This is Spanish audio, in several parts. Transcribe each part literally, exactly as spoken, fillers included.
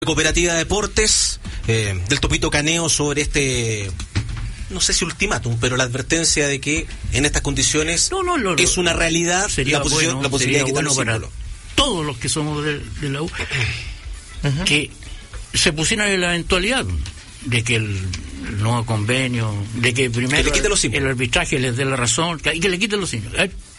Cooperativa de Deportes, eh, del Topito Caneo sobre este, no sé si ultimátum, pero la advertencia de que en estas condiciones no, no, no, es una realidad sería la, posición, bueno, la posibilidad de quitar bueno los para símbolos. Todos los que somos de, de la U, uh-huh. que se pusieran en la eventualidad de que el, el nuevo convenio, de que primero que le quite los el arbitraje les dé la razón, que, y que le quiten los símbolos.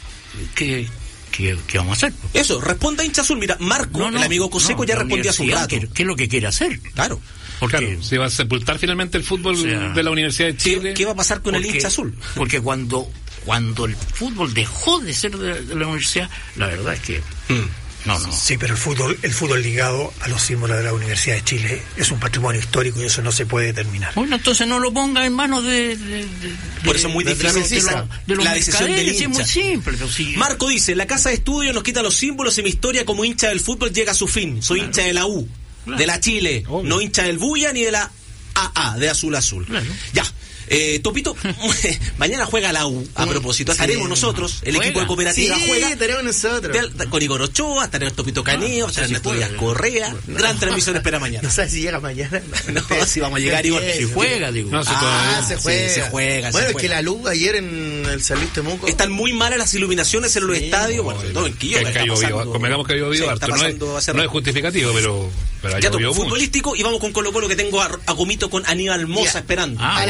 Que, ¿Qué, ¿Qué vamos a hacer? Eso, responda hincha azul. Mira, Marco, no, no, el amigo Coseco, no, ya respondía hace un rato. ¿Qué, ¿Qué es lo que quiere hacer? Claro. Porque claro, se va a sepultar finalmente el fútbol, o sea, de la Universidad de Chile. ¿Qué, qué va a pasar con porque, el hincha azul? Porque cuando cuando el fútbol dejó de ser de, de la universidad, la verdad es que... Mm. No, no. Sí, pero el fútbol, el fútbol ligado a los símbolos de la Universidad de Chile es un patrimonio histórico y eso no se puede determinar. Bueno, entonces no lo ponga en manos de... de, de Por eso es muy de, difícil de, de, de, de los la decisión del hincha. Es muy simple. Pero sí. Marco dice, la casa de estudio nos quita los símbolos y mi historia como hincha del fútbol llega a su fin. Soy claro. hincha de la U, claro. de la Chile, Obvio. no hincha del Bulla ni de la A A, de Azul Azul. Claro. Ya. Eh, Topito, mañana juega la U, a propósito, estaremos sí. nosotros, el juega. equipo de Cooperativa sí, juega. Sí, estaremos nosotros. De, con Igor Ochoa, estaremos Topito Caneo, estaremos no, Ernesto Díaz Correa. No. Gran transmisión espera mañana. No sabes si llega mañana. No, no si vamos a llegar, Igor. Si juega, digo. No, si ah, se juega. Sí, se juega. Bueno, se es juega. que la luz ayer en el San Luis Temuco. Están muy malas las iluminaciones en los sí, estadios, bueno, sobre todo en Quillota. Convengamos que ha llovido harto. No es, no es justificativo, pero, pero ya toco futbolístico y vamos con Colo Colo que tengo a, a Gomito con Aníbal Mosa esperando. A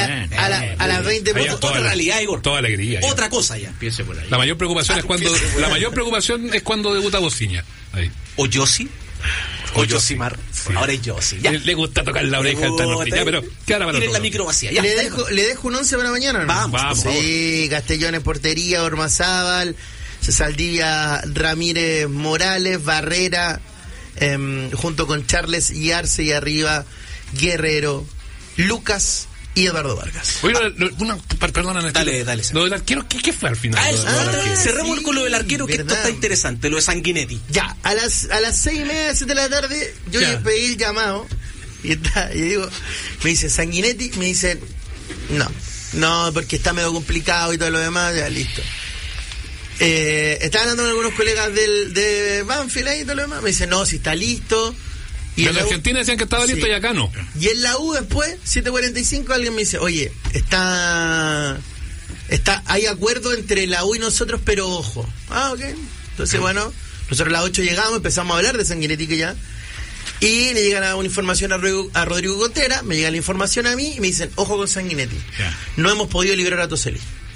las veinte otra realidad, Igor. Toda alegría. Ya. Otra cosa ya. Empiece por ahí. La mayor preocupación ah, es cuando la mayor preocupación es cuando debuta Bociña. Ahí. O Yossi. O Yosimar. Sí. Ahora es Yossi. Le, le gusta tocar la oreja al Tano ya, pero ¿qué hará para la micro vacía. Ya. Le dejo le dejo un once para mañana, ¿no? Vamos, vamos. Sí, Castellón en portería, Ormazábal, Saldivia, Ramírez, Morales, Barrera, eh, junto con Charles y Arce y arriba Guerrero, Lucas y Eduardo Vargas. Oye, una, perdona, dale, dale. Lo del arquero, ¿qué, qué fue al final? Ah, eso, ah, cerremos sí, con lo del arquero, que verdad. Esto está interesante, lo de Sanguinetti. Ya, a las a las seis y media, siete de la tarde, yo ya. le pedí el llamado y, está, y digo, me dice Sanguinetti, me dice, no, no, porque está medio complicado y todo lo demás, ya, listo. Eh, estaba hablando con algunos colegas del, de Banfield ahí y todo lo demás, me dice, no, si está listo. Y en la Argentina decían que estaba listo sí. y acá no. Y en la U después, siete cuarenta y cinco, alguien me dice, oye, está está hay acuerdo entre la U y nosotros, pero ojo. Ah, ok. Entonces, bueno, nosotros a las ocho llegamos, empezamos a hablar de Sanguinetti que ya. Y le llegan una información a Rodrigo, a Rodrigo Contreras, me llega la información a mí y me dicen, ojo con Sanguinetti. Yeah. No hemos podido liberar a Toselli.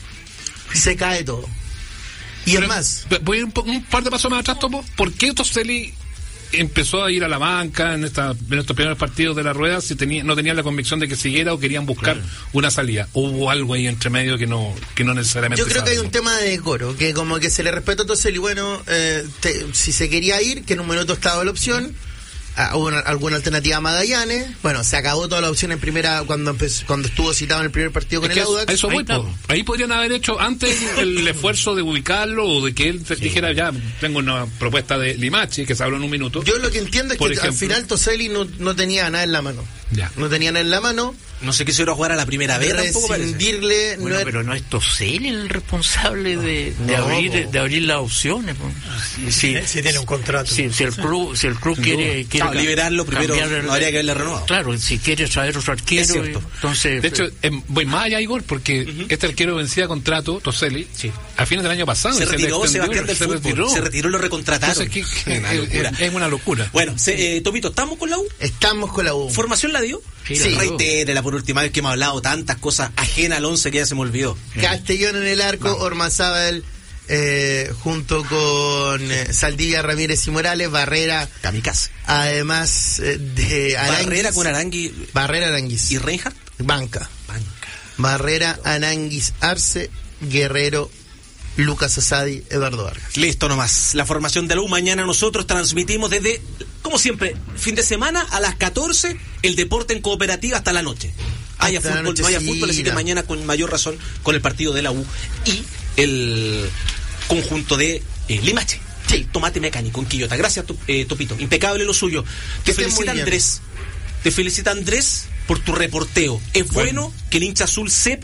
Se cae todo. Y pero, es más. Voy un, un par de pasos más atrás, Topo. ¿Por qué Toselli empezó a ir a la banca en, esta, en estos primeros partidos de la rueda si tenía, no tenían la convicción de que siguiera o querían buscar claro. una salida? ¿Hubo algo ahí entre medio que no que no necesariamente yo creo sabemos? Que hay un tema de decoro, que como que se le respetó a Toselli, bueno, eh, te, si se quería ir, que en un minuto estaba la opción, uh, hubo una, alguna alternativa a Magallanes, bueno, se acabó toda la opción en primera cuando empezó, cuando estuvo citado en el primer partido con es el Audax. Eso voy, ahí, ahí podrían haber hecho antes el, el esfuerzo de ubicarlo o de que él sí. dijera, ya, tengo una propuesta de Limachi, que se habló en un minuto. Yo lo que entiendo es que ejemplo, al final Toselli no, no tenía nada en la mano. Ya. No tenía nada en la mano. No sé qué se iba a jugar a la primera vez. Rescindirle. Bueno, no pero no es Toselli el responsable de, de, no, abrir, no. de abrir las opciones. Si, si, si tiene un contrato. Si, si el club, si el club quiere, quiere claro, liberarlo primero, el, no habría que haberle renovado. Claro, si quiere traer otro arquero. Es cierto. Entonces, de hecho, eh, voy más allá, Igor, porque uh-huh. este arquero vencía contrato, Toselli, sí. a fines del año pasado. Se retiró, se Sebastián del se fútbol. Retiró. Se retiró y lo recontrataron. Entonces, ¿qué, qué, una locura. Es, es una locura. Bueno, se, eh, Topito, ¿estamos con la U? Estamos con la U. ¿Formación la dio? Sí, sí. Reitérela por última vez que hemos hablado tantas cosas ajenas al once que ya se me olvidó. Castellón en el arco, Vamos. Ormazábal eh, junto con eh, Saldivia, Ramírez y Morales, Barrera, Kamikaze. Además eh, de Aranguis. Barrera con Aranguis. Barrera, Aranguis. ¿Y Reinhardt? Banca. Banca. Barrera, Aranguis, Arce, Guerrero, Lucas Asadi, Eduardo Vargas. Listo nomás. La formación de la U. Mañana nosotros transmitimos desde, como siempre, fin de semana a las catorce, el deporte en Cooperativa hasta la noche. Haya hasta fútbol, no haya fútbol, así que mañana con mayor razón con el partido de la U y el conjunto de eh, Limache. Sí, tomate mecánico en Quillota. Gracias, eh, Topito. Impecable lo suyo. Te felicita Andrés. Te felicita Andrés por tu reporteo. Es bueno, bueno que el hincha azul sepa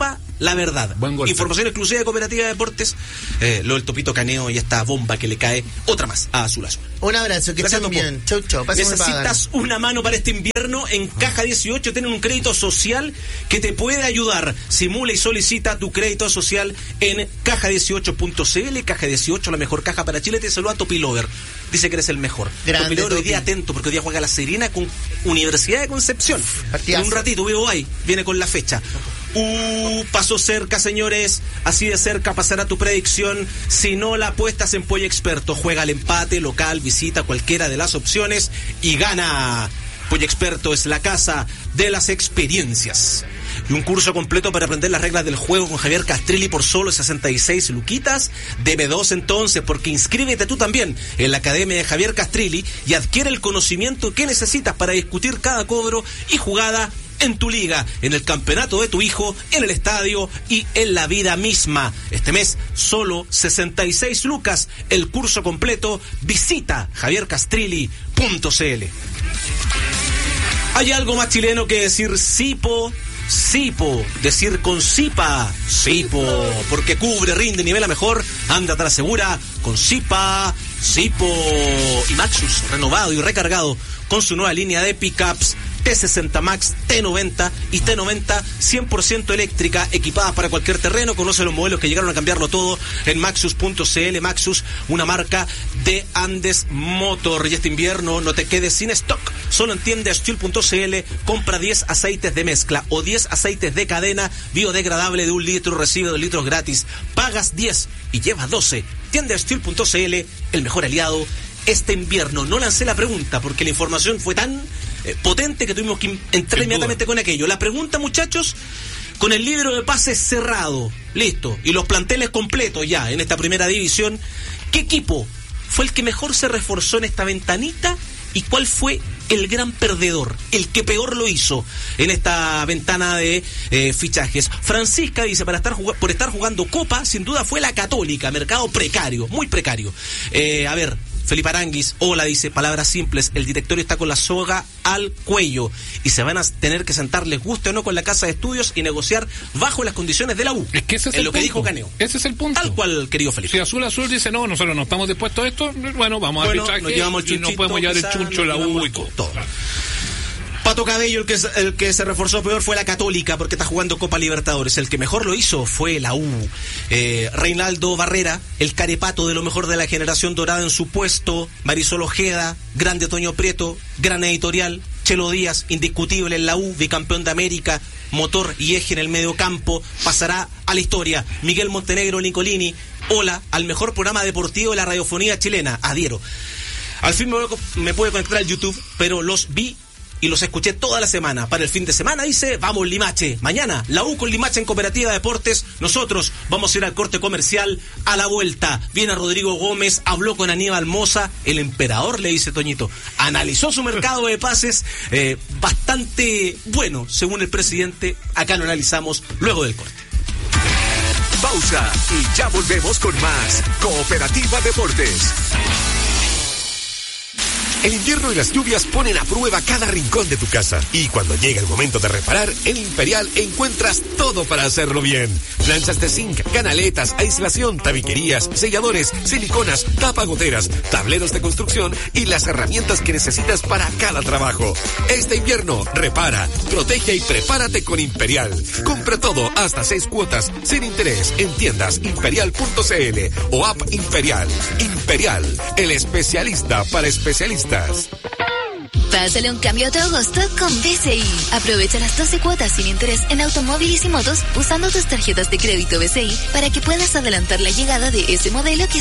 la verdad. Información exclusiva de Cooperativa de Deportes, eh, lo del Topito Caneo y esta bomba que le cae, otra más a Azul Azul. Un abrazo, que estén bien. Chau, chau. Necesitas una mano para este invierno. En Caja dieciocho tienen un crédito social que te puede ayudar. Simula y solicita tu crédito social en caja dieciocho punto c l. Caja dieciocho, la mejor caja para Chile. Te saluda Topi Lover. Dice que eres el mejor. Grande, Topi Lover, Topi. hoy día atento, porque hoy día juega La Serena con Universidad de Concepción. Partidazo. En un ratito, veo ahí, viene con la fecha. Uh, pasó cerca, señores. Así de cerca pasará tu predicción. Si no la apuestas en Pollo Experto, juega al empate, local, visita cualquiera de las opciones y gana. Pollo Experto es la casa de las experiencias. Y un curso completo para aprender las reglas del juego con Javier Castrilli por solo sesenta y seis luquitas. Debe dos entonces, porque inscríbete tú también en la Academia de Javier Castrilli y adquiere el conocimiento que necesitas para discutir cada cobro y jugada en tu liga, en el campeonato de tu hijo, en el estadio y en la vida misma. Este mes, solo sesenta y seis lucas, el curso completo. Visita javier castrilli punto c l. Hay algo más chileno que decir Sipo, Sipo, decir con Sipa, Sipo, porque cubre, rinde, nivela mejor, anda tras segura, con Sipa, Sipo. Y Maxus, renovado y recargado con su nueva línea de pickups T sesenta Max, T noventa y T noventa cien por ciento eléctrica, equipadas para cualquier terreno. Conoce los modelos que llegaron a cambiarlo todo en maxus punto c l. Maxus, una marca de Andes Motor. Y este invierno no te quedes sin stock. Solo en tienda steel punto c l. Compra diez aceites de mezcla o diez aceites de cadena biodegradable de un litro, recibe dos litros gratis. Pagas diez y llevas doce. tienda steel punto c l, el mejor aliado este invierno. No lancé la pregunta porque la información fue tan eh, potente que tuvimos que entrar Sin inmediatamente duda. con aquello. La pregunta, muchachos, con el libro de pases cerrado, listo, y los planteles completos ya en esta primera división, ¿qué equipo fue el que mejor se reforzó en esta ventanita y cuál fue el gran perdedor, el que peor lo hizo en esta ventana de eh, fichajes? Francisca dice, para estar por estar jugando Copa, sin duda fue la Católica, mercado precario, muy precario. Eh, a ver, Felipe Aranguis, hola, dice, palabras simples, el directorio está con la soga al cuello y se van a tener que sentar, les guste o no, con la casa de estudios y negociar bajo las condiciones de la U. Es que ese es en el lo punto. que dijo Caneo. Ese es el punto. Tal cual, querido Felipe. Si Azul Azul dice, no, nosotros no estamos dispuestos a esto, bueno, vamos bueno, a fichaje nos llevamos el y no chunchito, podemos llevar el quizá, chuncho a la U y todo. todo. Pato Cabello, el que, el que se reforzó peor fue la Católica porque está jugando Copa Libertadores. El que mejor lo hizo fue la U. Eh, Reinaldo Barrera, el carepato de lo mejor de la generación dorada en su puesto. Marisol Ojeda, grande Toño Prieto, gran editorial. Chelo Díaz, indiscutible en la U, bicampeón de América, motor y eje en el medio campo, pasará a la historia. Miguel Montenegro Nicolini, hola, al mejor programa deportivo de la radiofonía chilena, adhiero. Al fin me, voy, me pude conectar al YouTube, pero los vi y los escuché toda la semana. Para el fin de semana dice, vamos Limache. Mañana, la U con Limache en Cooperativa de Deportes. Nosotros vamos a ir al corte comercial. A la vuelta, viene Rodrigo Gómez, habló con Aníbal Moza. El emperador, le dice Toñito, analizó su mercado de pases, eh, bastante bueno, según el presidente. Acá lo analizamos luego del corte. Pausa y ya volvemos con más Cooperativa Deportes. El invierno y las lluvias ponen a prueba cada rincón de tu casa. Y cuando llega el momento de reparar, en Imperial encuentras todo para hacerlo bien. Planchas de zinc, canaletas, aislación, tabiquerías, selladores, siliconas, tapagoteras, tableros de construcción y las herramientas que necesitas para cada trabajo. Este invierno, repara, protege y prepárate con Imperial. Compra todo hasta seis cuotas, sin interés, en tiendas imperial punto c l o app Imperial. Imperial, el especialista para especialistas. Pásale un cambio a tu agosto con B C I. Aprovecha las doce cuotas sin interés en automóviles y motos usando tus tarjetas de crédito B C I para que puedas adelantar la llegada de ese modelo que